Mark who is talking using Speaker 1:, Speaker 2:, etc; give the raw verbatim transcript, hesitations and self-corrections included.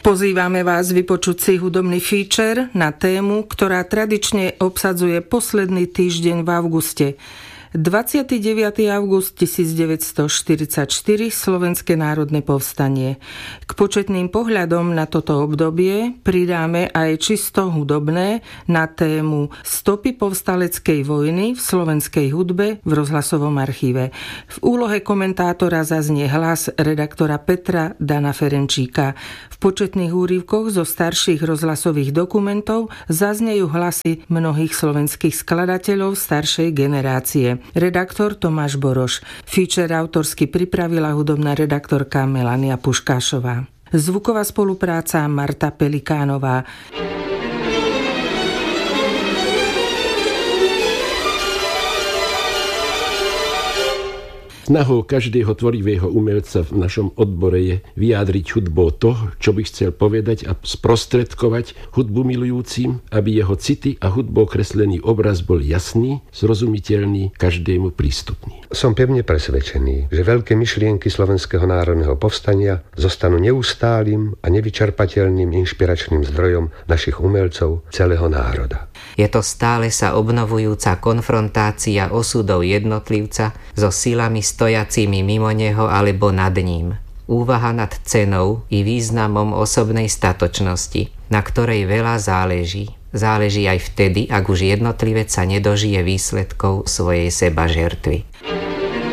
Speaker 1: Pozývame vás vypočuť si hudobný feature na tému, ktorá tradične obsadzuje posledný týždeň v auguste. dvadsiateho deviateho augusta tisícdeväťstoštyridsaťštyri Slovenské národné povstanie. K početným pohľadom na toto obdobie pridáme aj čisto hudobné na tému Stopy povstaleckej vojny v slovenskej hudbe v rozhlasovom archíve. V úlohe komentátora zaznie hlas redaktora Petra Dana Ferenčíka. V početných úryvkoch zo starších rozhlasových dokumentov zaznejú hlasy mnohých slovenských skladateľov staršej generácie. Redaktor Tomáš Boroš. Feature autorsky pripravila hudobná redaktorka Melania Puškášová. Zvuková spolupráca Marta Pelikánová.
Speaker 2: Snahou každého tvorivého umelca v našom odbore je vyjadriť hudbou to, čo by chcel povedať a sprostredkovať hudbu milujúcim, aby jeho city a hudbou kreslený obraz bol jasný, zrozumiteľný, každému prístupný.
Speaker 3: Som pevne presvedčený, že veľké myšlienky Slovenského národného povstania zostanú neustálym a nevyčerpateľným inšpiračným zdrojom našich umelcov celého národa.
Speaker 4: Je to stále sa obnovujúca konfrontácia osudov jednotlivca so silami stojacími mimo neho alebo nad ním. Úvaha nad cenou i významom osobnej statočnosti, na ktorej veľa záleží. Záleží aj vtedy, ak už jednotlivec sa nedožije výsledkov svojej sebažertvy.